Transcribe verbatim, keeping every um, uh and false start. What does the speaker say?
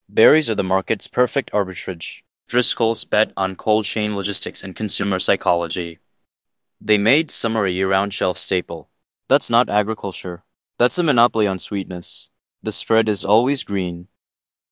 Berries are the market's perfect arbitrage. Driscoll's bet on cold chain logistics and consumer psychology. They made summer a year-round shelf staple. That's not agriculture. That's a monopoly on sweetness. The spread is always green.